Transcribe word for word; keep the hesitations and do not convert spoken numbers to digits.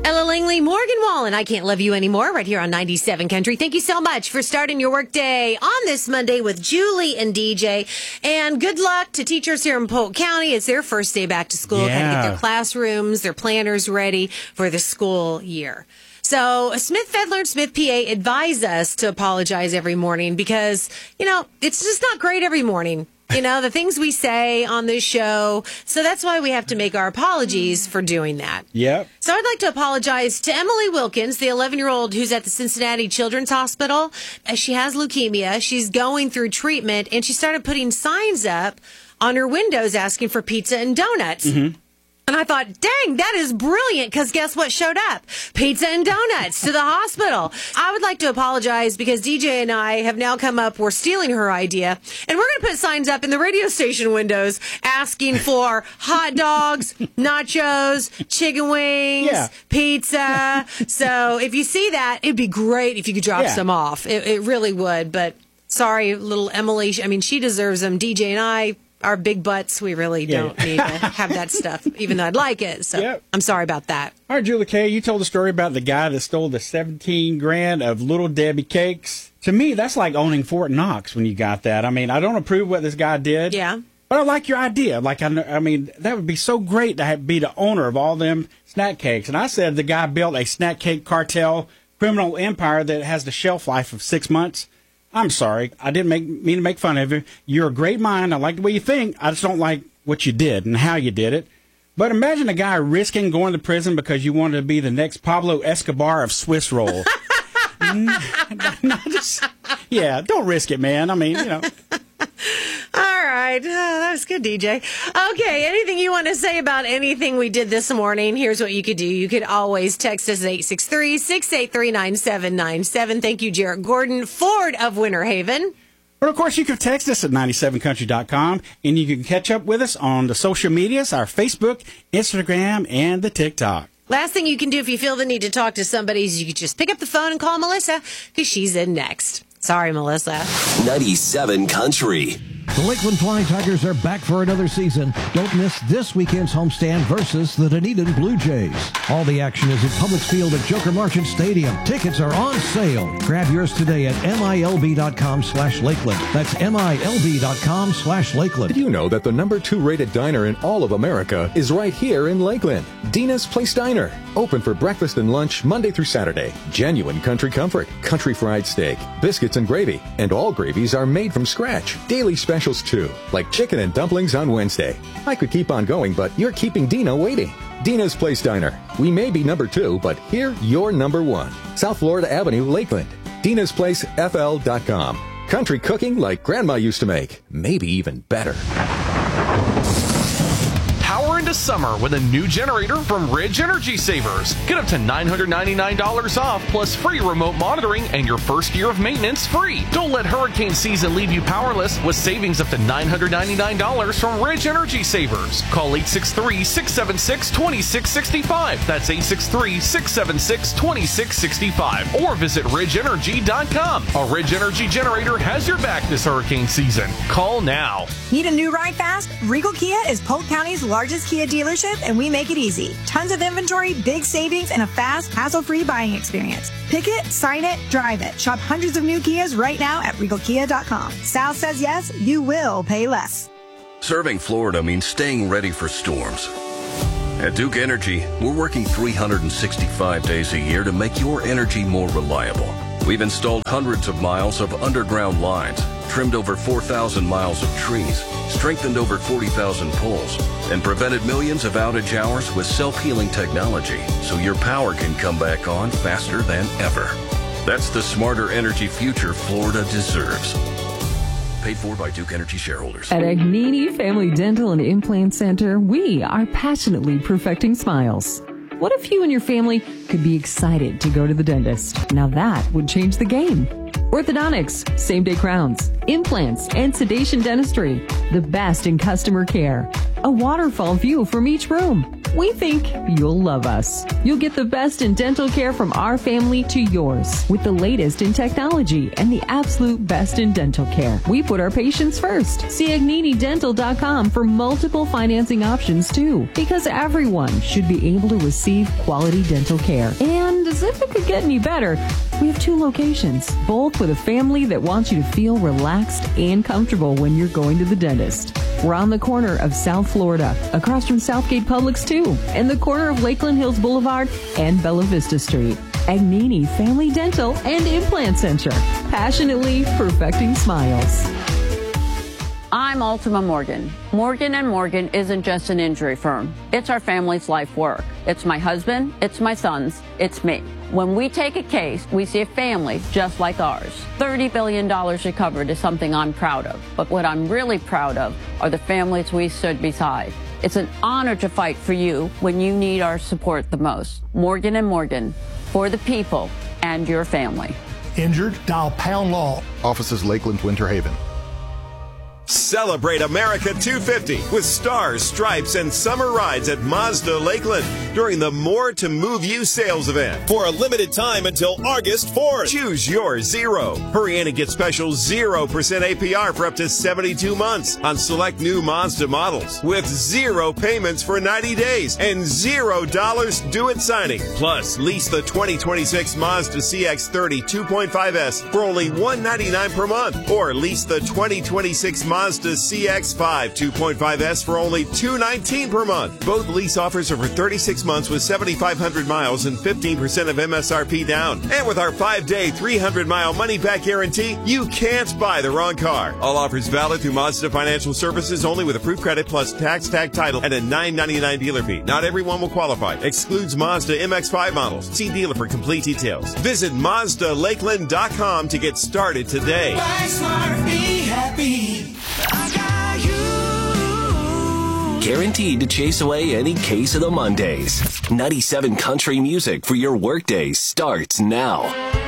Ella Langley, Morgan Wallen, I Can't Love You Anymore, right here on ninety-seven Country. Thank you so much for starting your workday on this Monday with Julie and D J. And good luck to teachers here in Polk County. It's their first day back to school. Yeah. Got to get their classrooms, their planners ready for the school year. So Smith Fedler and Smith P A advise us to apologize every morning because, you know, it's just not great every morning. You know, the things we say on this show. So that's why we have to make our apologies for doing that. Yep. So I'd like to apologize to Emily Wilkins, the eleven-year-old who's at the Cincinnati Children's Hospital. As she has leukemia, she's going through treatment, and she started putting signs up on her windows asking for pizza and donuts. Mm-hmm. And I thought, dang, that is brilliant, because guess what showed up? Pizza and donuts to the hospital. I would like to apologize because D J and I have now come up, we're stealing her idea, and we're going to put signs up in the radio station windows asking for hot dogs, nachos, chicken wings, Yeah. pizza. So if you see that, it'd be great if you could drop Yeah. some off. It, it really would, but sorry, little Emily. I mean, she deserves them. D J and I, our big butts, we really Yeah. don't need to have that stuff, even though I'd like it. So Yep. I'm sorry about that. All right, Julie Kay, you told the story about the guy that stole the seventeen grand of Little Debbie cakes. To me, that's like owning Fort Knox when you got that. I mean, I don't approve what this guy did. Yeah. But I like your idea. Like, I, I mean, that would be so great to have, be the owner of all them snack cakes. And I said the guy built a snack cake cartel criminal empire that has the shelf life of six months. I'm sorry. I didn't make, mean to make fun of you. You're a great mind. I like the way you think. I just don't like what you did and how you did it. But imagine a guy risking going to prison because you wanted to be the next Pablo Escobar of Swiss roll. Not just, yeah, don't risk it, man. I mean, you know. All right. Oh, that was good, D J. Okay. Anything you want to say about anything we did this morning? Here's what you could do. You could always text us at eight six three, six eight three, nine seven nine seven. Thank you, Jarrett Gordon, Ford of Winter Haven. But, of course, you can text us at ninety-seven country dot com, and you can catch up with us on the social medias, our Facebook, Instagram, and the TikTok. Last thing you can do if you feel the need to talk to somebody is you can just pick up the phone and call Melissa because she's in next. Sorry, Melissa. ninety-seven Country. The Lakeland Flying Tigers are back for another season. Don't miss this weekend's homestand versus the Dunedin Blue Jays. All the action is at Publix Field at Joker Marchant Stadium. Tickets are on sale. Grab yours today at milb.com slash Lakeland. That's milb.com slash Lakeland. Did you know that the number two rated diner in all of America is right here in Lakeland? Dina's Place Diner. Open for breakfast and lunch Monday through Saturday. Genuine country comfort, country fried steak, biscuits and gravy. And all gravies are made from scratch. Daily specials too, like chicken and dumplings on Wednesday. I could keep on going, but you're keeping Dina waiting. Dina's Place Diner. We may be number two, but here you're number one. South Florida Avenue, Lakeland. Dina's Place F L dot com. Country cooking like Grandma used to make. Maybe even better. Power into summer with a new generator from Ridge Energy Savers. Get up to nine hundred ninety-nine dollars off plus free remote monitoring and your first year of maintenance free. Don't let hurricane season leave you powerless with savings up to nine hundred ninety-nine dollars from Ridge Energy Savers. Call eight six three, six seven six, two six six five. That's eight six three, six seven six, two six six five. Or visit ridge energy dot com. A Ridge Energy generator has your back this hurricane season. Call now. Need a new ride fast? Regal Kia is Polk County's largest Kia dealership, and we make it easy. Tons of inventory, big savings, and a fast, hassle-free buying experience. Pick it, sign it, drive it. Shop hundreds of new Kias right now at regal kia dot com. Sal says yes, you will pay less. Serving Florida means staying ready for storms. At Duke Energy, we're working three hundred sixty-five days a year to make your energy more reliable. We've installed hundreds of miles of underground lines, trimmed over four thousand miles of trees, strengthened over forty thousand poles, and prevented millions of outage hours with self-healing technology so your power can come back on faster than ever. That's the smarter energy future Florida deserves. Paid for by Duke Energy shareholders. At Agnini Family Dental and Implant Center, we are passionately perfecting smiles. What if you and your family could be excited to go to the dentist? Now that would change the game. Orthodontics, same-day crowns, implants, and sedation dentistry. The best in customer care. A waterfall view from each room. We think you'll love us. You'll get the best in dental care from our family to yours with the latest in technology and the absolute best in dental care. We put our patients first. See agnini dental dot com for multiple financing options too, because everyone should be able to receive quality dental care. And as if it could get any better, we have two locations, both with a family that wants you to feel relaxed and comfortable when you're going to the dentist. We're on the corner of South Florida, across from Southgate Publix too, and the corner of Lakeland Hills Boulevard and Bella Vista Street. Agnini Family Dental and Implant Center, passionately perfecting smiles. I'm Ultima Morgan. Morgan and Morgan isn't just an injury firm. It's our family's life work. It's my husband, it's my sons, it's me. When we take a case, we see a family just like ours. thirty billion dollars recovered is something I'm proud of. But what I'm really proud of are the families we stood beside. It's an honor to fight for you when you need our support the most. Morgan and Morgan, for the people and your family. Injured? Dial Pound Law. Offices Lakeland, Winter Haven. Celebrate America two fifty with stars, stripes, and summer rides at Mazda Lakeland during the More to Move You sales event. For a limited time until August fourth. Choose your Zero. Hurry in and get special zero percent A P R for up to seventy-two months on select new Mazda models with zero payments for ninety days and zero dollars due at signing. Plus, lease the twenty twenty-six Mazda C X thirty two point five S for only one hundred ninety-nine dollars per month, or lease the twenty twenty-six Mazda C X five two point five S for only two hundred nineteen dollars per month. Both lease offers are for thirty-six months with seventy-five hundred miles and fifteen percent of M S R P down. And with our five-day, three hundred mile money-back guarantee, you can't buy the wrong car. All offers valid through Mazda Financial Services only with approved credit plus tax, tag, title, and a nine ninety-nine dealer fee. Not everyone will qualify. Excludes Mazda M X five models. See dealer for complete details. Visit Mazda Lakeland dot com to get started today. Buy smart, be happy. Guaranteed to chase away any case of the Mondays. ninety-seven Country Music for your workdays starts now.